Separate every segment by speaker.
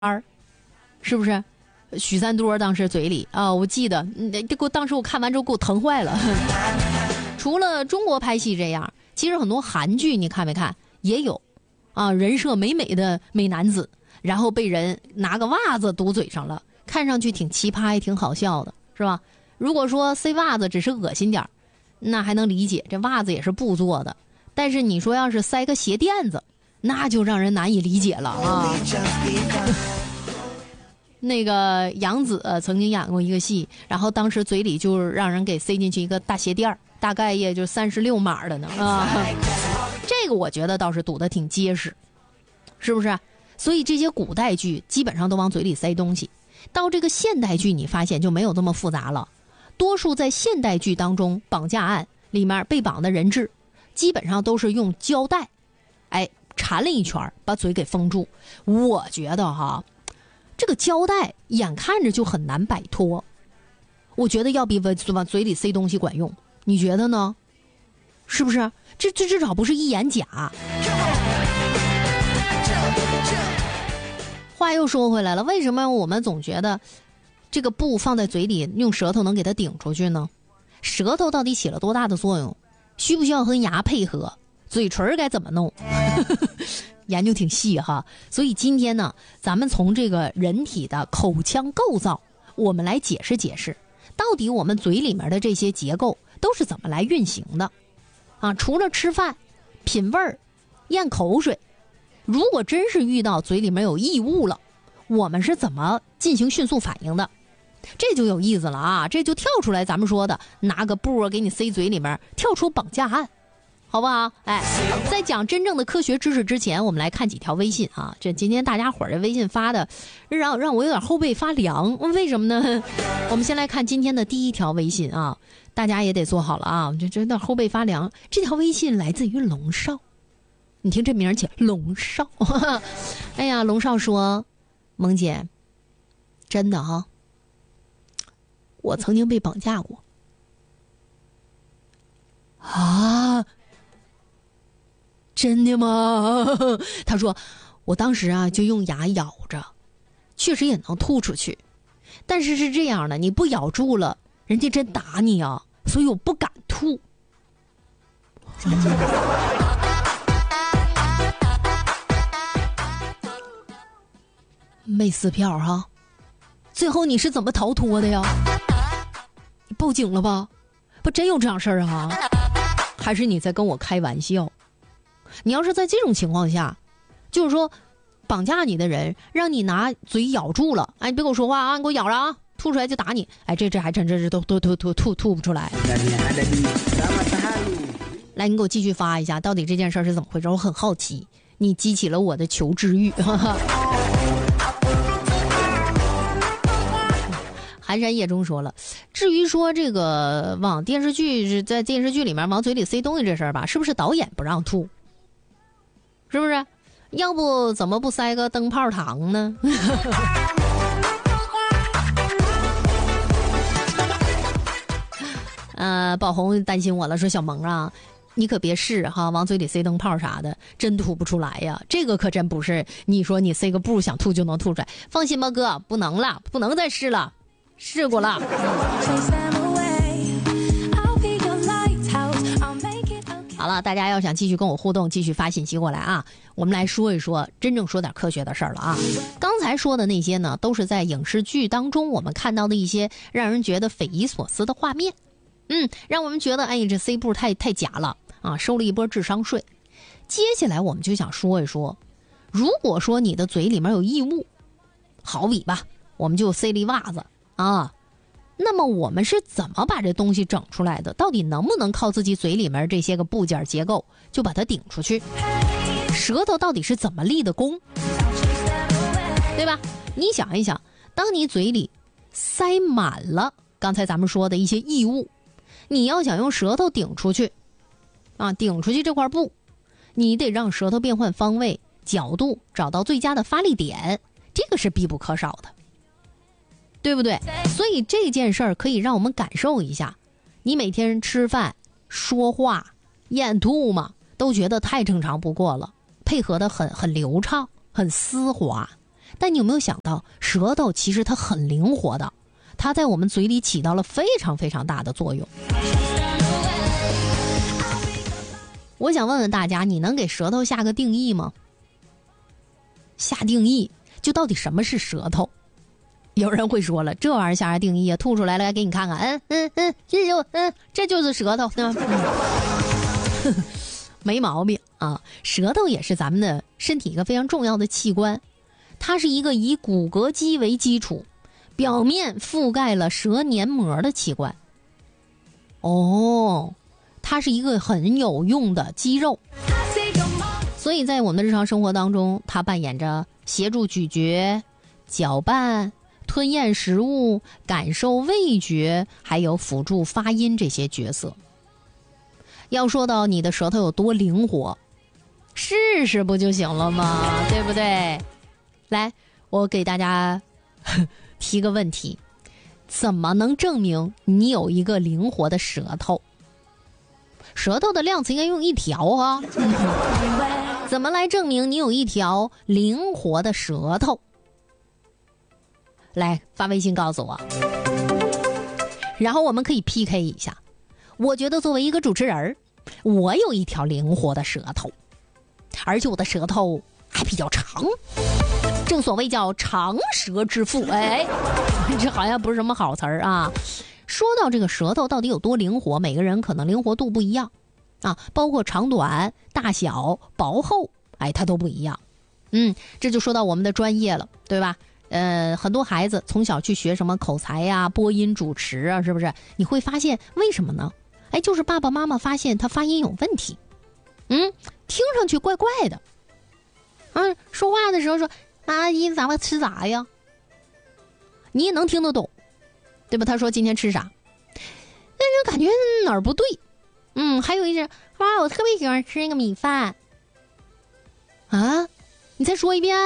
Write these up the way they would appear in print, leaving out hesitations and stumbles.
Speaker 1: 儿，是不是？许三多当时嘴里啊，我记得，当时我看完之后给我疼坏了。除了中国拍戏这样，其实很多韩剧你看没看也有，啊，人设美美的美男子，然后被人拿个袜子堵嘴上了，看上去挺奇葩也挺好笑的，是吧？如果说塞袜子只是恶心点，那还能理解，这袜子也是布做的。但是你说要是塞个鞋垫子，那就让人难以理解了啊。那个杨紫曾经演过一个戏，然后当时嘴里就让人给塞进去一个大鞋垫，大概也就36码的呢啊。这个我觉得倒是堵得挺结实，是不是？所以这些古代剧基本上都往嘴里塞东西，到这个现代剧你发现就没有这么复杂了。多数在现代剧当中绑架案里面被绑的人质，基本上都是用胶带，缠了一圈把嘴给封住。我觉得哈，这个胶带眼看着就很难摆脱，我觉得要比往嘴里塞东西管用，你觉得呢？是不是？这至少不是一眼假。话又说回来了，为什么我们总觉得这个布放在嘴里用舌头能给它顶出去呢？舌头到底起了多大的作用？需不需要和牙配合？嘴唇该怎么弄？研究挺细哈。所以今天呢，咱们从这个人体的口腔构造，我们来解释解释，到底我们嘴里面的这些结构都是怎么来运行的啊？除了吃饭、品味儿、咽口水，如果真是遇到嘴里面有异物了，我们是怎么进行迅速反应的？这就有意思了啊！这就跳出来咱们说的拿个布给你塞嘴里面，跳出绑架案，好不好？在讲真正的科学知识之前，我们来看几条微信啊。这今天大家伙儿的微信发的让我有点后背发凉，为什么呢？我们先来看今天的第一条微信啊，大家也得做好了啊，这真的后背发凉。这条微信来自于龙少，你听这名儿起，龙少。哎呀，龙少说，萌姐，真的哈，我曾经被绑架过啊。真的吗？他说我当时啊就用牙咬着，确实也能吐出去，但是是这样的，你不咬住了人家真打你啊，所以我不敢吐。没撕票哈，最后你是怎么逃脱的呀？你报警了吧？不真有这样事儿啊？还是你在跟我开玩笑？你要是在这种情况下，就是说绑架你的人让你拿嘴咬住了，你别跟我说话啊，你给我咬着啊，吐出来就打你。这还真是都吐不出来。来，你给我继续发一下，到底这件事是怎么回事？我很好奇，你激起了我的求知欲。寒山夜中说了，至于说这个往电视剧在电视剧里面往嘴里塞东西这事儿吧，是不是导演不让吐？是不是？要不怎么不塞个灯泡糖呢？宝红担心我了，说小萌啊，你可别试哈，往嘴里塞灯泡啥的，真吐不出来呀。这个可真不是你说你塞个布想吐就能吐出来。放心吧哥，不能了，不能再试了，试过了。好了，大家要想继续跟我互动，继续发信息过来啊！我们来说一说，真正说点科学的事儿了啊！刚才说的那些呢，都是在影视剧当中我们看到的一些让人觉得匪夷所思的画面，让我们觉得这 C 部太假了啊，收了一波智商税。接下来我们就想说一说，如果说你的嘴里面有异物，好比吧，我们就塞了一袜子啊。那么我们是怎么把这东西整出来的？到底能不能靠自己嘴里面这些个部件结构就把它顶出去？舌头到底是怎么立的功？对吧？你想一想，当你嘴里塞满了刚才咱们说的一些异物，你要想用舌头顶出去啊，顶出去这块布，你得让舌头变换方位、角度，找到最佳的发力点，这个是必不可少的。对不对？所以这件事儿可以让我们感受一下，你每天吃饭、说话、咽吐嘛，都觉得太正常不过了，配合的很流畅、很丝滑。 但你有没有想到，舌头其实它很灵活的，它在我们嘴里起到了非常非常大的作用。我想问问大家，你能给舌头下个定义吗？下定义就到底什么是舌头？有人会说了，这玩意儿下啥定义啊？吐出来了，来给你看看，这就是舌头，没毛病啊。舌头也是咱们的身体一个非常重要的器官，它是一个以骨骼肌为基础，表面覆盖了舌黏膜的器官。它是一个很有用的肌肉，所以在我们的日常生活当中，它扮演着协助咀嚼、搅拌、吞咽食物、感受味觉，还有辅助发音这些角色。要说到你的舌头有多灵活，试试不就行了吗？对不对？来，我给大家提个问题，怎么能证明你有一个灵活的舌头？舌头的量词应该用一条啊。怎么来证明你有一条灵活的舌头？来发微信告诉我，然后我们可以 PK 一下。我觉得作为一个主持人，我有一条灵活的舌头，而且我的舌头还比较长，正所谓叫长舌之妇。这好像不是什么好词儿啊。说到这个舌头到底有多灵活，每个人可能灵活度不一样啊，包括长短、大小、薄厚，它都不一样。这就说到我们的专业了，对吧？很多孩子从小去学什么口才呀、播音主持啊，是不是？你会发现为什么呢？就是爸爸妈妈发现他发音有问题，听上去怪怪的。说话的时候说阿姨咱们吃啥呀？你也能听得懂，对吧？他说今天吃啥，那就感觉哪儿不对。还有一是我特别喜欢吃那个米饭。你再说一遍。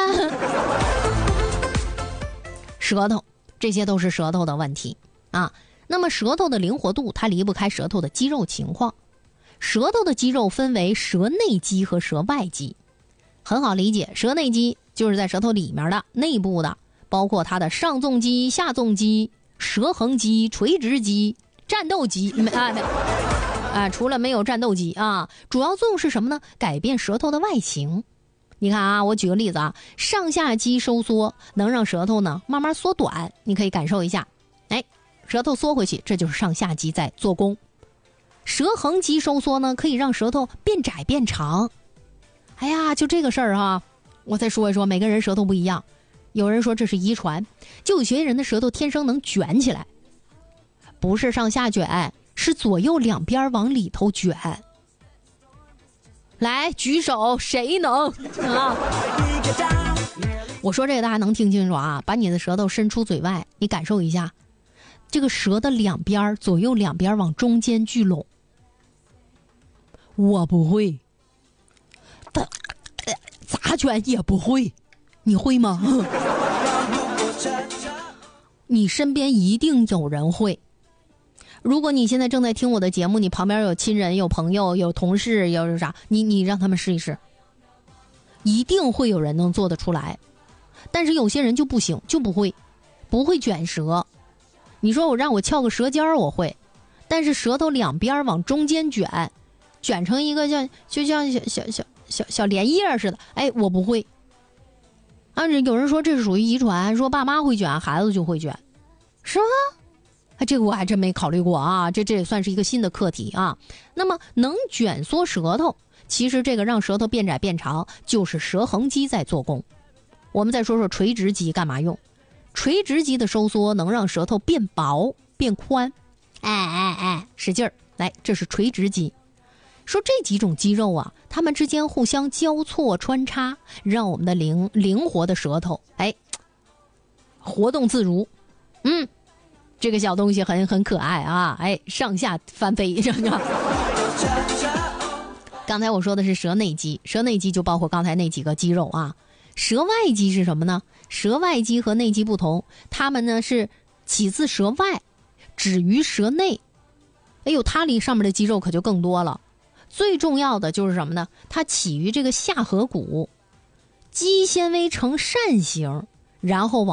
Speaker 1: 舌头，这些都是舌头的问题啊。那么舌头的灵活度，它离不开舌头的肌肉情况。舌头的肌肉分为舌内肌和舌外肌，很好理解，舌内肌就是在舌头里面的内部的，包括它的上纵肌、下纵肌、舌横肌、垂直肌、战斗肌。除了没有战斗肌啊，主要作用是什么呢？改变舌头的外形。你看啊，我举个例子啊，上下肌收缩能让舌头呢慢慢缩短，你可以感受一下，舌头缩回去，这就是上下肌在做功。舌横肌收缩呢，可以让舌头变窄变长。就这个事儿哈，我再说一说，每个人舌头不一样，有人说这是遗传，就有些人的舌头天生能卷起来，不是上下卷，是左右两边往里头卷。来举手，谁能啊？我说这个大家能听清楚啊，把你的舌头伸出嘴外，你感受一下，这个舌的两边，左右两边往中间聚拢。我不会，咋卷也不会，你会吗？你身边一定有人会。如果你现在正在听我的节目，你旁边有亲人、有朋友、有同事，有啥，你让他们试一试，一定会有人能做得出来。但是有些人就不行，就不会卷舌。你说我让我翘个舌尖儿，我会，但是舌头两边往中间卷成一个就像小莲叶似的，我不会。有人说这是属于遗传，说爸妈会卷，孩子就会卷，是吗？这个我还真没考虑过啊，这也算是一个新的课题啊。那么能卷缩舌头，其实这个让舌头变窄变长，就是舌横肌在做功。我们再说说垂直肌干嘛用？垂直肌的收缩能让舌头变薄变宽，使劲儿来，这是垂直肌。说这几种肌肉啊，它们之间互相交错穿插，让我们的灵活的舌头活动自如。这个小东西很可爱啊，上下翻飞。刚才我说的是舌内肌，舌内肌就包括刚才那几个肌肉啊。舌外肌是什么呢？舌外肌和内肌不同，它们呢是起自舌外，止于舌内。它离上面的肌肉可就更多了。最重要的就是什么呢？它起于这个下颌骨，肌纤维呈扇形， 然后往